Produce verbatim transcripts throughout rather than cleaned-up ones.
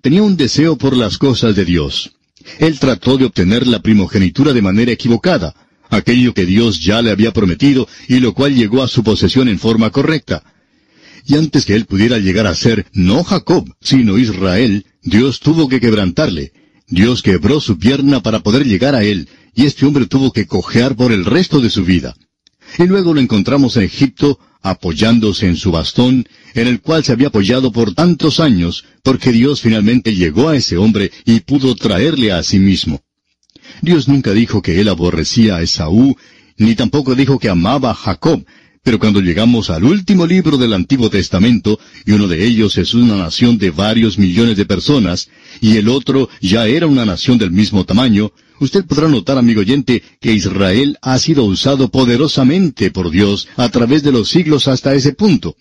tenía un deseo por las cosas de Dios. Él trató de obtener la primogenitura de manera equivocada, aquello que Dios ya le había prometido y lo cual llegó a su posesión en forma correcta. Y antes que él pudiera llegar a ser no Jacob, sino Israel, Dios tuvo que quebrantarle. Dios quebró su pierna para poder llegar a él, y este hombre tuvo que cojear por el resto de su vida. Y luego lo encontramos en Egipto, apoyándose en su bastón, en el cual se había apoyado por tantos años, porque Dios finalmente llegó a ese hombre y pudo traerle a sí mismo. Dios nunca dijo que él aborrecía a Esaú, ni tampoco dijo que amaba a Jacob, pero cuando llegamos al último libro del Antiguo Testamento, y uno de ellos es una nación de varios millones de personas, y el otro ya era una nación del mismo tamaño, usted podrá notar, amigo oyente, que Israel ha sido usado poderosamente por Dios a través de los siglos hasta ese punto.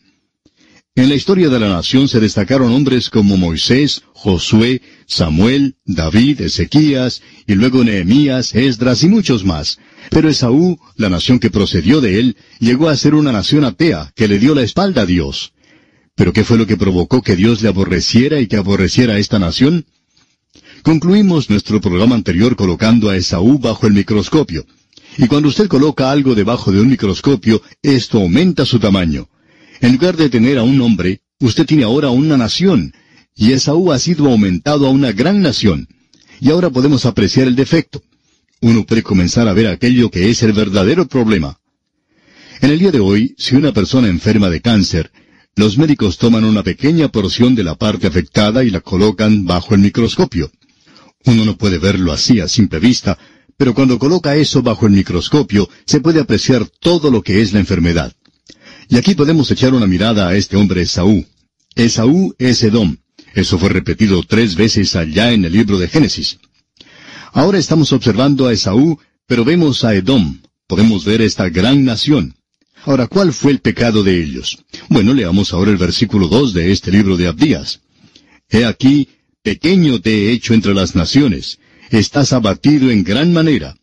En la historia de la nación se destacaron hombres como Moisés, Josué, Samuel, David, Ezequías, y luego Nehemías, Esdras y muchos más. Pero Esaú, la nación que procedió de él, llegó a ser una nación atea, que le dio la espalda a Dios. ¿Pero qué fue lo que provocó que Dios le aborreciera y que aborreciera a esta nación? Concluimos nuestro programa anterior colocando a Esaú bajo el microscopio. Y cuando usted coloca algo debajo de un microscopio, esto aumenta su tamaño. En lugar de tener a un hombre, usted tiene ahora una nación, y Esaú ha sido aumentado a una gran nación. Y ahora podemos apreciar el defecto. Uno puede comenzar a ver aquello que es el verdadero problema. En el día de hoy, si una persona enferma de cáncer, los médicos toman una pequeña porción de la parte afectada y la colocan bajo el microscopio. Uno no puede verlo así a simple vista, pero cuando coloca eso bajo el microscopio, se puede apreciar todo lo que es la enfermedad. Y aquí podemos echar una mirada a este hombre Esaú. Esaú es Edom. Eso fue repetido tres veces allá en el libro de Génesis. Ahora estamos observando a Esaú, pero vemos a Edom. Podemos ver esta gran nación. Ahora, ¿cuál fue el pecado de ellos? Bueno, leamos ahora el versículo dos de este libro de Abdías. He aquí, pequeño te he hecho entre las naciones. Estás abatido en gran manera.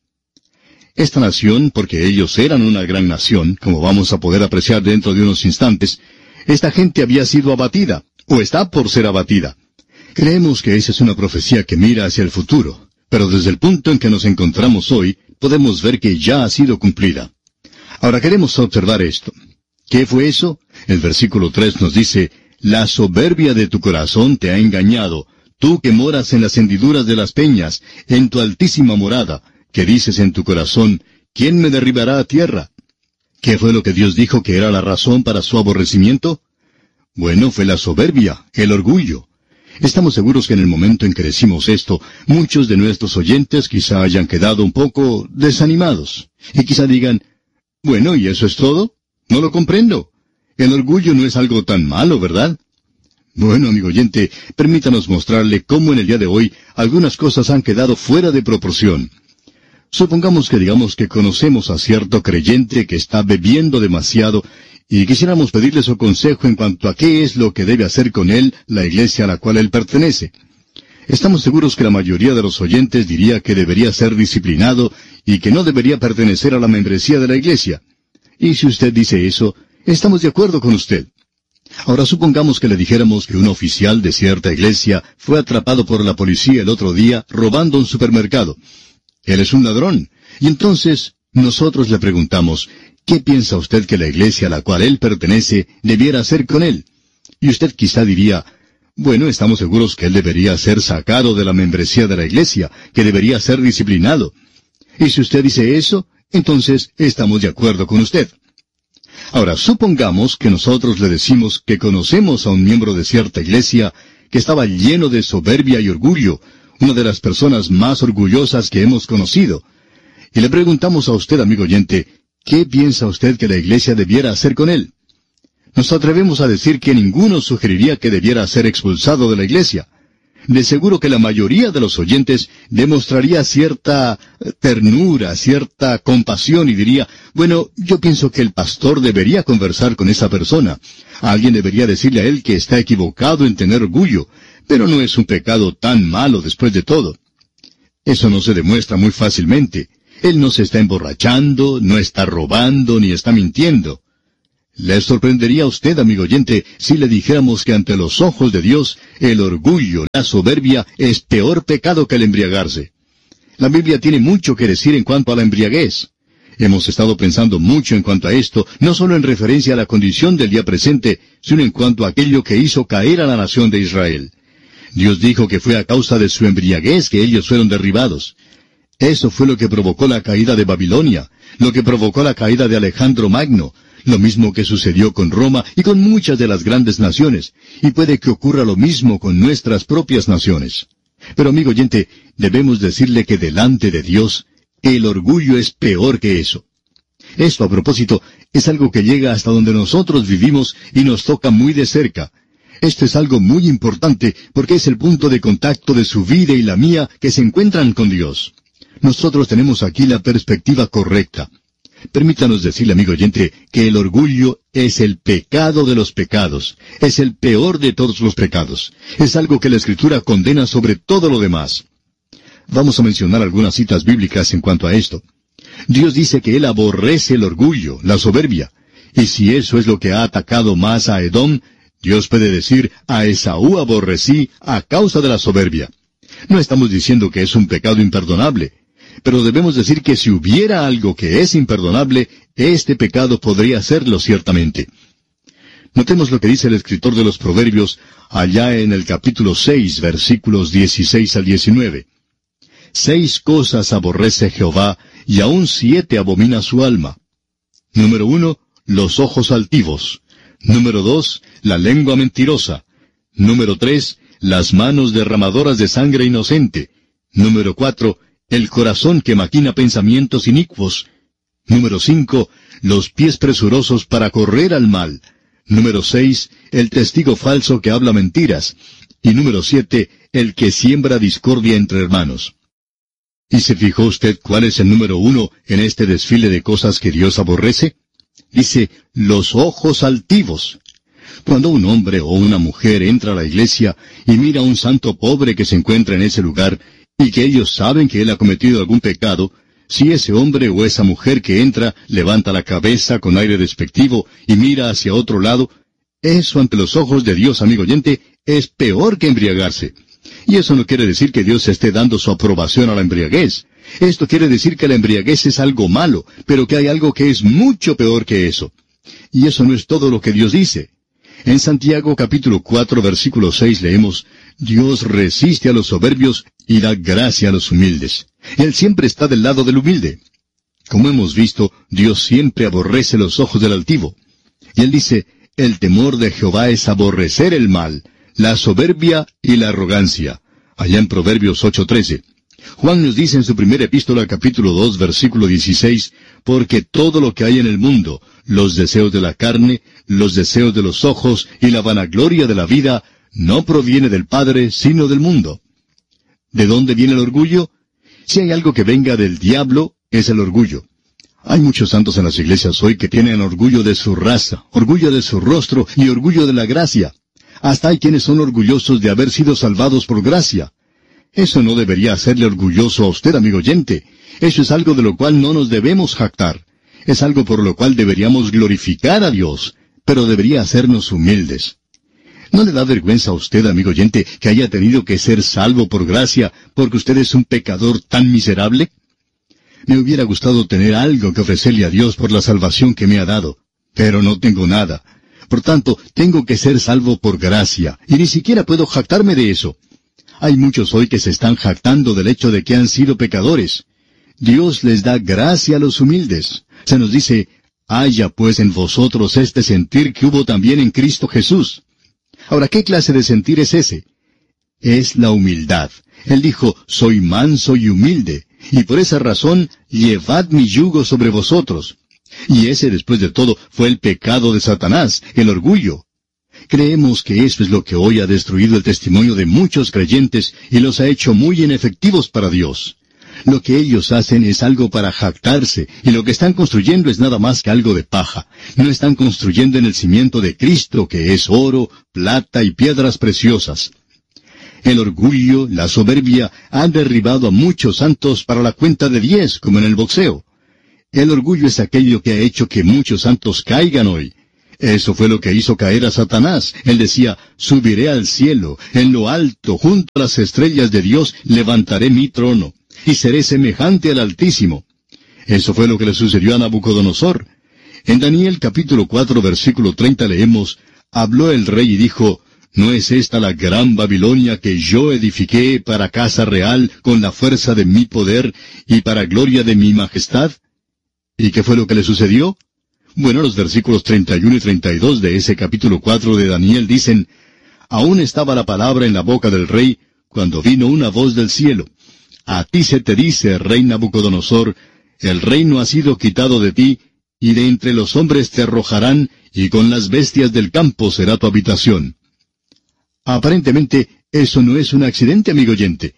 Esta nación, porque ellos eran una gran nación, como vamos a poder apreciar dentro de unos instantes, esta gente había sido abatida, o está por ser abatida. Creemos que esa es una profecía que mira hacia el futuro, pero desde el punto en que nos encontramos hoy, podemos ver que ya ha sido cumplida. Ahora queremos observar esto. ¿Qué fue eso? El versículo tres nos dice, la soberbia de tu corazón te ha engañado, tú que moras en las hendiduras de las peñas, en tu altísima morada, que dices en tu corazón, ¿quién me derribará a tierra? ¿Qué fue lo que Dios dijo que era la razón para su aborrecimiento? Bueno, fue la soberbia, el orgullo. Estamos seguros que en el momento en que decimos esto, muchos de nuestros oyentes quizá hayan quedado un poco desanimados. Y quizá digan, bueno, ¿y eso es todo? No lo comprendo. El orgullo no es algo tan malo, ¿verdad? Bueno, amigo oyente, permítanos mostrarle cómo en el día de hoy algunas cosas han quedado fuera de proporción. Supongamos que digamos que conocemos a cierto creyente que está bebiendo demasiado y quisiéramos pedirle su consejo en cuanto a qué es lo que debe hacer con él la iglesia a la cual él pertenece. Estamos seguros que la mayoría de los oyentes diría que debería ser disciplinado y que no debería pertenecer a la membresía de la iglesia. Y si usted dice eso, estamos de acuerdo con usted. Ahora supongamos que le dijéramos que un oficial de cierta iglesia fue atrapado por la policía el otro día robando un supermercado. Él es un ladrón. Y entonces nosotros le preguntamos, ¿qué piensa usted que la iglesia a la cual él pertenece debiera hacer con él? Y usted quizá diría, bueno, estamos seguros que él debería ser sacado de la membresía de la iglesia, que debería ser disciplinado. Y si usted dice eso, entonces estamos de acuerdo con usted. Ahora, supongamos que nosotros le decimos que conocemos a un miembro de cierta iglesia que estaba lleno de soberbia y orgullo, una de las personas más orgullosas que hemos conocido. Y le preguntamos a usted, amigo oyente, ¿qué piensa usted que la iglesia debiera hacer con él? Nos atrevemos a decir que ninguno sugeriría que debiera ser expulsado de la iglesia. De seguro que la mayoría de los oyentes demostraría cierta ternura, cierta compasión y diría, bueno, yo pienso que el pastor debería conversar con esa persona. Alguien debería decirle a él que está equivocado en tener orgullo, pero no es un pecado tan malo después de todo. Eso no se demuestra muy fácilmente. Él no se está emborrachando, no está robando, ni está mintiendo. Le sorprendería a usted, amigo oyente, si le dijéramos que ante los ojos de Dios, el orgullo, la soberbia, es peor pecado que el embriagarse. La Biblia tiene mucho que decir en cuanto a la embriaguez. Hemos estado pensando mucho en cuanto a esto, no solo en referencia a la condición del día presente, sino en cuanto a aquello que hizo caer a la nación de Israel. Dios dijo que fue a causa de su embriaguez que ellos fueron derribados. Eso fue lo que provocó la caída de Babilonia, lo que provocó la caída de Alejandro Magno, lo mismo que sucedió con Roma y con muchas de las grandes naciones, y puede que ocurra lo mismo con nuestras propias naciones. Pero, amigo oyente, debemos decirle que delante de Dios, el orgullo es peor que eso. Esto, a propósito, es algo que llega hasta donde nosotros vivimos y nos toca muy de cerca. Esto es algo muy importante porque es el punto de contacto de su vida y la mía que se encuentran con Dios. Nosotros tenemos aquí la perspectiva correcta. Permítanos decirle, amigo oyente, que el orgullo es el pecado de los pecados, es el peor de todos los pecados. Es algo que la Escritura condena sobre todo lo demás. Vamos a mencionar algunas citas bíblicas en cuanto a esto. Dios dice que Él aborrece el orgullo, la soberbia. Y si eso es lo que ha atacado más a Edom, Dios puede decir, a Esaú aborrecí a causa de la soberbia. No estamos diciendo que es un pecado imperdonable, pero debemos decir que si hubiera algo que es imperdonable, este pecado podría serlo ciertamente. Notemos lo que dice el escritor de los Proverbios, allá en el capítulo seis, versículos dieciséis al diecinueve. Seis cosas aborrece Jehová, y aun siete abomina su alma. Número uno, los ojos altivos. Número dos, la lengua mentirosa. Número tres, las manos derramadoras de sangre inocente. Número cuatro, el corazón que maquina pensamientos inicuos. Número cinco, los pies presurosos para correr al mal. Número seis, el testigo falso que habla mentiras. Y número siete, el que siembra discordia entre hermanos. ¿Y se fijó usted cuál es el número uno en este desfile de cosas que Dios aborrece? Dice, los ojos altivos. Cuando un hombre o una mujer entra a la iglesia y mira a un santo pobre que se encuentra en ese lugar, y que ellos saben que él ha cometido algún pecado, si ese hombre o esa mujer que entra levanta la cabeza con aire despectivo y mira hacia otro lado, eso ante los ojos de Dios, amigo oyente, es peor que embriagarse. Y eso no quiere decir que Dios esté dando su aprobación a la embriaguez. Esto quiere decir que la embriaguez es algo malo, pero que hay algo que es mucho peor que eso. Y eso no es todo lo que Dios dice. En Santiago capítulo cuatro versículo seis leemos, Dios resiste a los soberbios y da gracia a los humildes. Él siempre está del lado del humilde. Como hemos visto, Dios siempre aborrece los ojos del altivo. Y Él dice, el temor de Jehová es aborrecer el mal, la soberbia y la arrogancia. Allá en Proverbios ocho trece. Juan nos dice en su primera epístola, capítulo dos, versículo dieciséis, porque todo lo que hay en el mundo, los deseos de la carne, los deseos de los ojos y la vanagloria de la vida, no proviene del Padre, sino del mundo. ¿De dónde viene el orgullo? Si hay algo que venga del diablo, es el orgullo. Hay muchos santos en las iglesias hoy que tienen orgullo de su raza, orgullo de su rostro y orgullo de la gracia. Hasta hay quienes son orgullosos de haber sido salvados por gracia. Eso no debería hacerle orgulloso a usted, amigo oyente. Eso es algo de lo cual no nos debemos jactar. Es algo por lo cual deberíamos glorificar a Dios, pero debería hacernos humildes. ¿No le da vergüenza a usted, amigo oyente, que haya tenido que ser salvo por gracia porque usted es un pecador tan miserable? Me hubiera gustado tener algo que ofrecerle a Dios por la salvación que me ha dado, pero no tengo nada. Por tanto, tengo que ser salvo por gracia, y ni siquiera puedo jactarme de eso. Hay muchos hoy que se están jactando del hecho de que han sido pecadores. Dios les da gracia a los humildes. Se nos dice, haya pues en vosotros este sentir que hubo también en Cristo Jesús. Ahora, ¿qué clase de sentir es ese? Es la humildad. Él dijo, soy manso y humilde, y por esa razón, llevad mi yugo sobre vosotros. Y ese, después de todo, fue el pecado de Satanás, el orgullo. Creemos que eso es lo que hoy ha destruido el testimonio de muchos creyentes y los ha hecho muy inefectivos para Dios. Lo que ellos hacen es algo para jactarse, y lo que están construyendo es nada más que algo de paja. No están construyendo en el cimiento de Cristo, que es oro, plata y piedras preciosas. El orgullo, la soberbia, han derribado a muchos santos para la cuenta de diez, como en el boxeo. El orgullo es aquello que ha hecho que muchos santos caigan hoy. Eso fue lo que hizo caer a Satanás. Él decía, subiré al cielo, en lo alto, junto a las estrellas de Dios, levantaré mi trono, y seré semejante al Altísimo. Eso fue lo que le sucedió a Nabucodonosor. En Daniel capítulo cuatro, versículo treinta leemos, habló el rey y dijo, ¿no es esta la gran Babilonia que yo edifiqué para casa real con la fuerza de mi poder y para gloria de mi majestad? ¿Y qué fue lo que le sucedió? Bueno, los versículos treinta y uno y treinta y dos de ese capítulo cuatro de Daniel dicen, aún estaba la palabra en la boca del rey, cuando vino una voz del cielo. A ti se te dice, rey Nabucodonosor, el reino ha sido quitado de ti, y de entre los hombres te arrojarán, y con las bestias del campo será tu habitación. Aparentemente, eso no es un accidente, amigo oyente.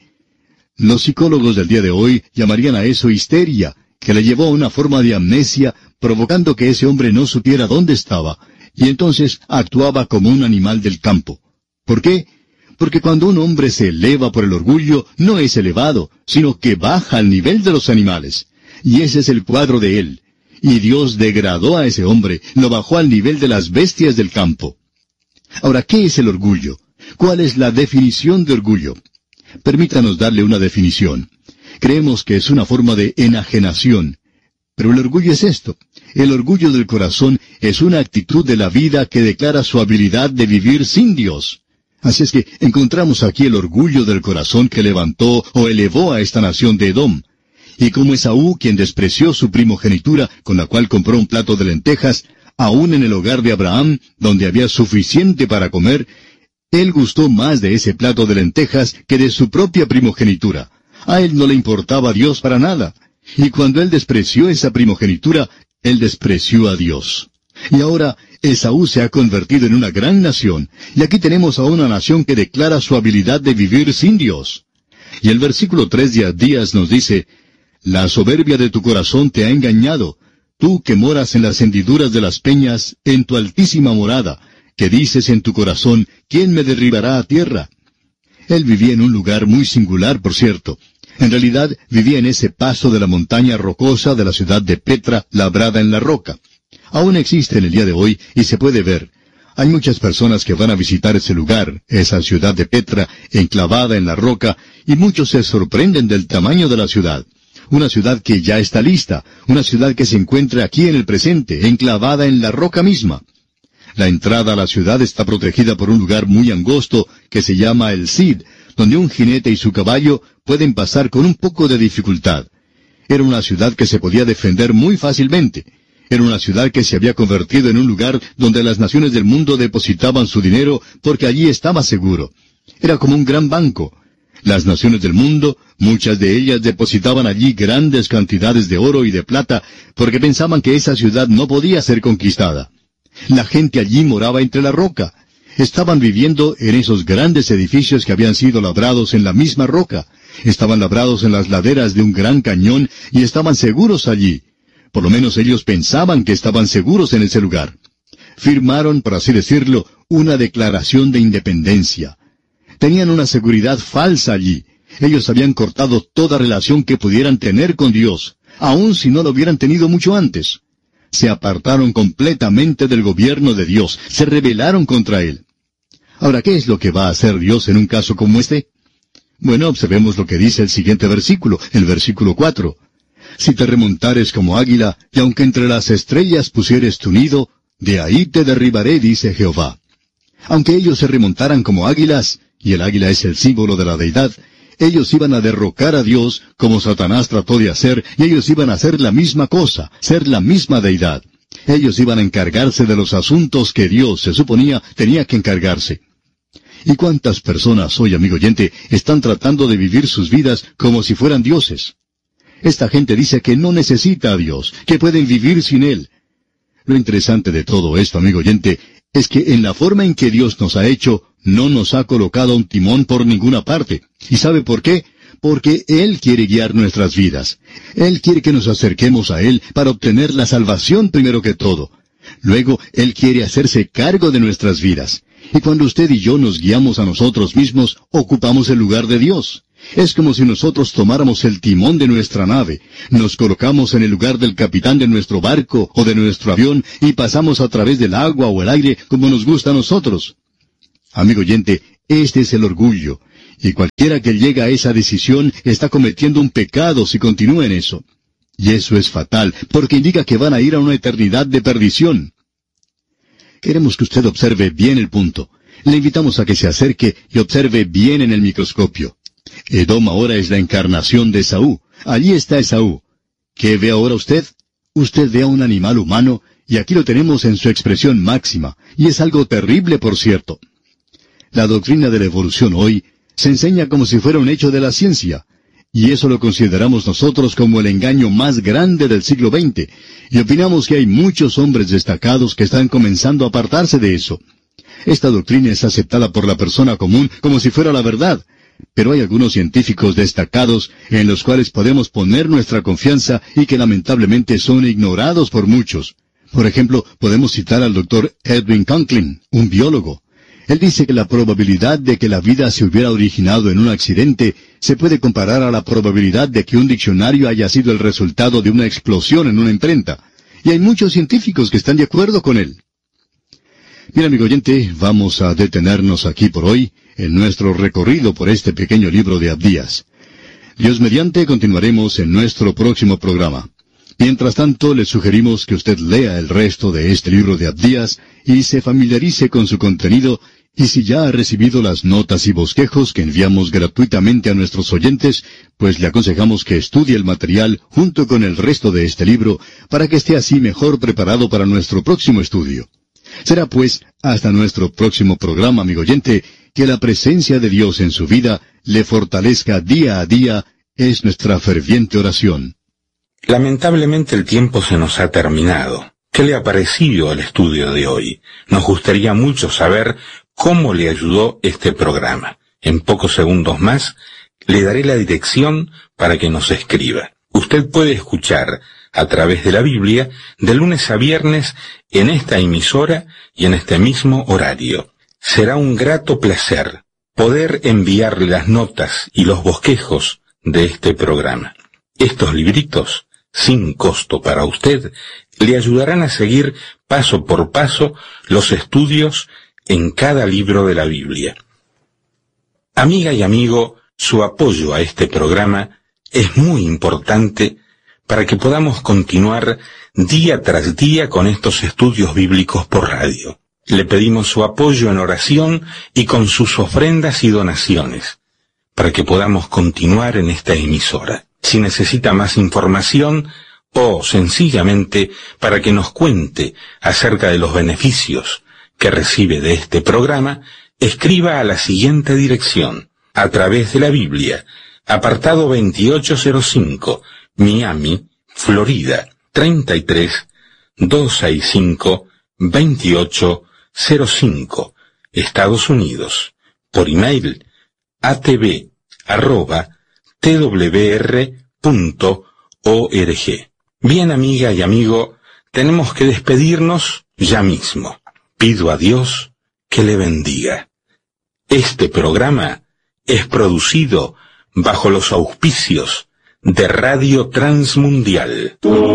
Los psicólogos del día de hoy llamarían a eso histeria, que le llevó a una forma de amnesia, provocando que ese hombre no supiera dónde estaba, y entonces actuaba como un animal del campo. ¿Por qué? Porque cuando un hombre se eleva por el orgullo, no es elevado, sino que baja al nivel de los animales. Y ese es el cuadro de él. Y Dios degradó a ese hombre, lo bajó al nivel de las bestias del campo. Ahora, ¿qué es el orgullo? ¿Cuál es la definición de orgullo? Permítanos darle una definición. Creemos que es una forma de enajenación. Pero el orgullo es esto. El orgullo del corazón es una actitud de la vida que declara su habilidad de vivir sin Dios. Así es que encontramos aquí el orgullo del corazón que levantó o elevó a esta nación de Edom. Y como Esaú, quien despreció su primogenitura, con la cual compró un plato de lentejas, aún en el hogar de Abraham, donde había suficiente para comer, él gustó más de ese plato de lentejas que de su propia primogenitura. A él no le importaba Dios para nada. Y cuando él despreció esa primogenitura, él despreció a Dios. Y ahora Esaú se ha convertido en una gran nación, y aquí tenemos a una nación que declara su habilidad de vivir sin Dios. Y el versículo tres de Abdías nos dice, la soberbia de tu corazón te ha engañado, tú que moras en las hendiduras de las peñas, en tu altísima morada, que dices en tu corazón, ¿quién me derribará a tierra? Él vivía en un lugar muy singular, por cierto. En realidad, vivía en ese paso de la montaña rocosa de la ciudad de Petra, labrada en la roca. Aún existe en el día de hoy, y se puede ver. Hay muchas personas que van a visitar ese lugar, esa ciudad de Petra, enclavada en la roca, y muchos se sorprenden del tamaño de la ciudad. Una ciudad que ya está lista, una ciudad que se encuentra aquí en el presente, enclavada en la roca misma. La entrada a la ciudad está protegida por un lugar muy angosto que se llama el Cid, donde un jinete y su caballo pueden pasar con un poco de dificultad. Era una ciudad que se podía defender muy fácilmente. Era una ciudad que se había convertido en un lugar donde las naciones del mundo depositaban su dinero porque allí estaba seguro. Era como un gran banco. Las naciones del mundo, muchas de ellas depositaban allí grandes cantidades de oro y de plata porque pensaban que esa ciudad no podía ser conquistada. La gente allí moraba entre la roca. Estaban viviendo en esos grandes edificios que habían sido labrados en la misma roca. Estaban labrados en las laderas de un gran cañón y estaban seguros allí. Por lo menos ellos pensaban que estaban seguros en ese lugar. Firmaron, por así decirlo, una declaración de independencia. Tenían una seguridad falsa allí. Ellos habían cortado toda relación que pudieran tener con Dios, aun si no lo hubieran tenido mucho antes. Se apartaron completamente del gobierno de Dios, se rebelaron contra Él. Ahora, ¿qué es lo que va a hacer Dios en un caso como este? Bueno, observemos lo que dice el siguiente versículo, el versículo cuatro. Si te remontares como águila, y aunque entre las estrellas pusieres tu nido, de ahí te derribaré, dice Jehová. Aunque ellos se remontaran como águilas, y el águila es el símbolo de la deidad, ellos iban a derrocar a Dios como Satanás trató de hacer, y ellos iban a hacer la misma cosa, ser la misma deidad. Ellos iban a encargarse de los asuntos que Dios, se suponía, tenía que encargarse. ¿Y cuántas personas hoy, amigo oyente, están tratando de vivir sus vidas como si fueran dioses? Esta gente dice que no necesita a Dios, que pueden vivir sin Él. Lo interesante de todo esto, amigo oyente, es que en la forma en que Dios nos ha hecho, no nos ha colocado un timón por ninguna parte. ¿Y sabe por qué? Porque Él quiere guiar nuestras vidas. Él quiere que nos acerquemos a Él para obtener la salvación primero que todo. Luego, Él quiere hacerse cargo de nuestras vidas. Y cuando usted y yo nos guiamos a nosotros mismos, ocupamos el lugar de Dios. Es como si nosotros tomáramos el timón de nuestra nave, nos colocamos en el lugar del capitán de nuestro barco o de nuestro avión y pasamos a través del agua o el aire como nos gusta a nosotros. Amigo oyente, este es el orgullo, y cualquiera que llegue a esa decisión está cometiendo un pecado si continúa en eso. Y eso es fatal, porque indica que van a ir a una eternidad de perdición. Queremos que usted observe bien el punto. Le invitamos a que se acerque y observe bien en el microscopio. Edom ahora es la encarnación de Esaú. Allí está Esaú. ¿Qué ve ahora usted? Usted ve a un animal humano, y aquí lo tenemos en su expresión máxima, y es algo terrible, por cierto. La doctrina de la evolución hoy se enseña como si fuera un hecho de la ciencia, y eso lo consideramos nosotros como el engaño más grande del siglo veinte, y opinamos que hay muchos hombres destacados que están comenzando a apartarse de eso. Esta doctrina es aceptada por la persona común como si fuera la verdad, pero hay algunos científicos destacados en los cuales podemos poner nuestra confianza y que lamentablemente son ignorados por muchos. Por ejemplo, podemos citar al doctor Edwin Conklin, un biólogo. Él dice que la probabilidad de que la vida se hubiera originado en un accidente se puede comparar a la probabilidad de que un diccionario haya sido el resultado de una explosión en una imprenta. Y hay muchos científicos que están de acuerdo con él. Bien, amigo oyente, vamos a detenernos aquí por hoy en nuestro recorrido por este pequeño libro de Abdías. Dios mediante, continuaremos en nuestro próximo programa. Mientras tanto, le sugerimos que usted lea el resto de este libro de Abdías y se familiarice con su contenido, y si ya ha recibido las notas y bosquejos que enviamos gratuitamente a nuestros oyentes, pues le aconsejamos que estudie el material junto con el resto de este libro para que esté así mejor preparado para nuestro próximo estudio. Será pues hasta nuestro próximo programa, amigo oyente, que la presencia de Dios en su vida le fortalezca día a día, es nuestra ferviente oración. Lamentablemente el tiempo se nos ha terminado. ¿Qué le ha parecido el estudio de hoy? Nos gustaría mucho saber cómo le ayudó este programa. En pocos segundos más le daré la dirección para que nos escriba. Usted puede escuchar a través de la Biblia de lunes a viernes en esta emisora y en este mismo horario. Será un grato placer poder enviarle las notas y los bosquejos de este programa. Estos libritos, sin costo para usted, le ayudarán a seguir paso por paso los estudios en cada libro de la Biblia. Amiga y amigo, su apoyo a este programa es muy importante para que podamos continuar día tras día con estos estudios bíblicos por radio. Le pedimos su apoyo en oración y con sus ofrendas y donaciones, para que podamos continuar en esta emisora. Si necesita más información o sencillamente para que nos cuente acerca de los beneficios que recibe de este programa, escriba a la siguiente dirección: a través de la Biblia, apartado veintiocho cero cinco, Miami, Florida, treinta y tres, doscientos sesenta y cinco, veintiocho cero cinco, Estados Unidos. Por email, atv arroba twr punto org. Bien, amiga y amigo, tenemos que despedirnos ya mismo. Pido a Dios que le bendiga. Este programa es producido bajo los auspicios de Radio Transmundial.